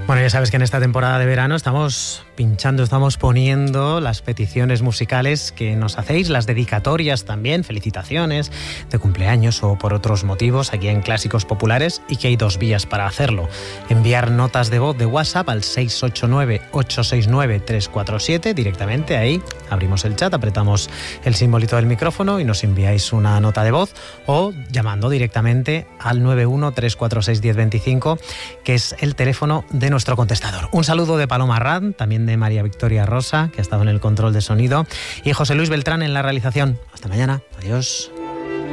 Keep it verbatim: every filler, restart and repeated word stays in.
Bueno, ya sabes que en esta temporada de verano estamos pinchando, estamos poniendo las peticiones musicales que nos hacéis, las dedicatorias también, felicitaciones de cumpleaños o por otros motivos aquí en Clásicos Populares, y que hay dos vías para hacerlo. Enviar notas de voz de WhatsApp al seis ocho nueve, ocho seis nueve, tres cuatro siete, directamente ahí abrimos el chat, apretamos el simbolito del micrófono y nos enviáis una nota de voz, o llamando directamente al nueve uno, tres cuatro seis, diez veinticinco, que es el teléfono de nuestro contestador. Un saludo de Paloma Rad, también de María Victoria Rosa, que ha estado en el control de sonido, y José Luis Beltrán en la realización. Hasta mañana. Adiós.